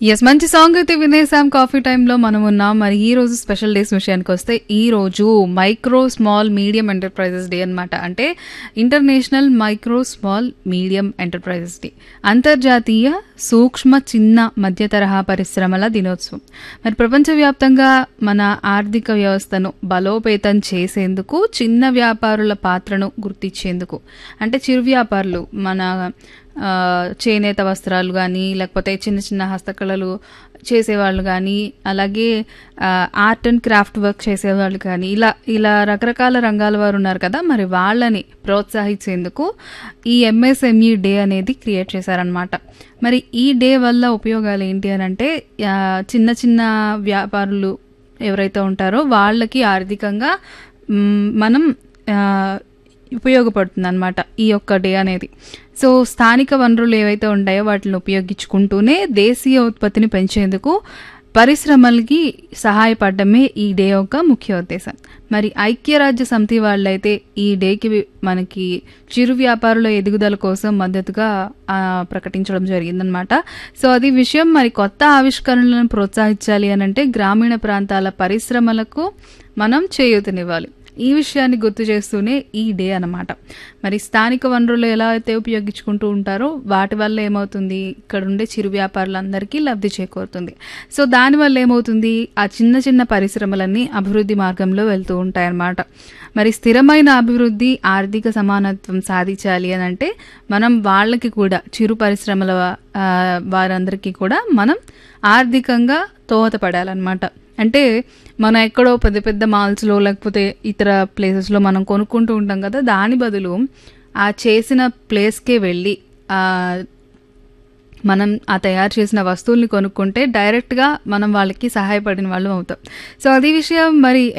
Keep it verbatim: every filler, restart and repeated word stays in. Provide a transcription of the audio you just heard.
Yes. మంచి song అయితే వినేసాం. Coffee టైమ్‌లో మనం ఉన్నాం. మరి ఈ రోజు స్పెషల్ డేస్ విషయానికొస్తే ఈ రోజు micro, small, medium enterprises day అన్నమాట. అంటే international micro, small, medium enterprises day. అంతర్జాతీయ సూక్ష్మ, చిన్న, మధ్య తరహా పరిశ్రమల దినోత్సవం. మరి ప్రపంచవ్యాప్తంగా మన ఆర్థిక వ్యవస్థను బలోపేతం చేసేందుకు, చిన్న వ్యాపారుల పాత్రను గుర్తించేందుకు, అంటే చిరు వ్యాపారులు మన ఆహ్, చేనేత వస్త్రాలు గానీ, లేకపోతే చిన్న చిన్న హస్తకళలు చేసేవాళ్ళు గానీ, అలాగే ఆహ్, ఆర్ట్ అండ్ క్రాఫ్ట్ వర్క్ చేసేవాళ్ళు కానీ, ఇలా ఇలా రకరకాల రంగాల వారు ఉన్నారు కదా! మరి వాళ్ళని ప్రోత్సహించేందుకు ఈ ఎంఎస్ఎంఈ డే అనేది క్రియేట్ చేశారనమాట. మరి ఈ డే వల్ల ఉపయోగాలు ఏంటి అనంటే, ఆహ్, చిన్న చిన్న వ్యాపారులు ఎవరైతే ఉంటారో వాళ్ళకి ఆర్థికంగా హ్మ్, మనం ఆహ్, ఉపయోగపడుతుందన్నమాట ఈ యొక్క డే అనేది. సో స్థానిక వనరులు ఏవైతే ఉంటాయో వాటిని ఉపయోగించుకుంటూనే దేశీయ ఉత్పత్తిని పెంచేందుకు పరిశ్రమలకి సహాయపడడమే ఈ డే యొక్క ముఖ్య ఉద్దేశం. మరి ఐక్యరాజ్య సమితి వాళ్ళైతే ఈ డేకి మనకి చిరు వ్యాపారుల ఎదుగుదల కోసం మద్దతుగా ఆ, ప్రకటించడం జరిగిందనమాట. సో అది విషయం. మరి కొత్త ఆవిష్కరణలను ప్రోత్సహించాలి అనంటే గ్రామీణ ప్రాంతాల పరిశ్రమలకు మనం చేయూతనివ్వాలి. ఈ విషయాన్ని గుర్తు చేస్తూనే ఈ డే అన్నమాట. మరి స్థానిక వనరులు ఎలా అయితే ఉపయోగించుకుంటూ ఉంటారో వాటి వల్ల ఏమవుతుంది, ఇక్కడ ఉండే చిరు వ్యాపారులందరికీ లబ్ధి చేకూరుతుంది. సో దానివల్ల ఏమవుతుంది, ఆ చిన్న చిన్న పరిశ్రమలన్నీ అభివృద్ధి మార్గంలో వెళ్తూ ఉంటాయన్నమాట. మరి స్థిరమైన అభివృద్ధి, ఆర్థిక సమానత్వం సాధించాలి అని అంటే మనం వాళ్ళకి కూడా, చిరు పరిశ్రమల ఆ, వారందరికీ కూడా మనం ఆర్థికంగా దోహదపడాలన్నమాట. అంటే మనం ఎక్కడో పెద్ద పెద్ద మాల్స్లో లేకపోతే ఇతర ప్లేసెస్లో మనం కొనుక్కుంటూ ఉంటాం కదా, దాని బదులు ఆ చేసిన ప్లేస్కే వెళ్ళి ఆ మనం ఆ తయారు చేసిన వస్తువుల్ని కొనుక్కుంటే డైరెక్ట్గా మనం వాళ్ళకి సహాయపడిన వాళ్ళం అవుతాం. సో అది విషయం. మరి